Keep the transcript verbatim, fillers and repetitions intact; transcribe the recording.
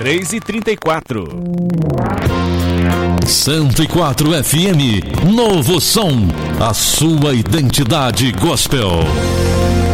três e trinta e quatro. cento e quatro F M, Novo Som, a sua identidade gospel.